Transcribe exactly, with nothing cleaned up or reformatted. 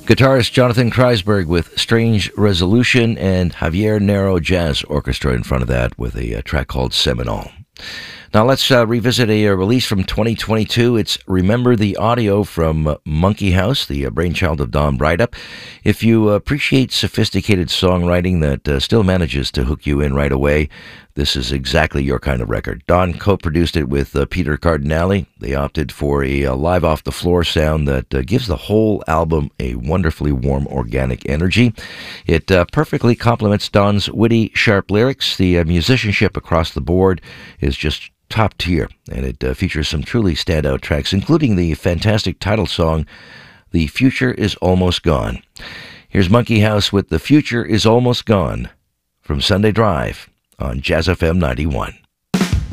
Guitarist Jonathan Kreisberg with Strange Resolution, and Javier Nero Jazz Orchestra in front of that with a, a track called Seminole. Now let's uh, revisit a, a release from twenty twenty-two. It's Remember the Audio from uh, Monkey House, the uh, brainchild of Don Brydup. If you appreciate sophisticated songwriting that uh, still manages to hook you in right away, this is exactly your kind of record. Don co-produced it with uh, Peter Cardinale. They opted for a, a live off-the-floor sound that uh, gives the whole album a wonderfully warm, organic energy. It uh, perfectly complements Don's witty, sharp lyrics. The uh, musicianship across the board is just top tier, and it uh, features some truly standout tracks, including the fantastic title song, The Future is Almost Gone. Here's Monkey House with The Future is Almost Gone from Sunday Drive on Jazz F M ninety-one.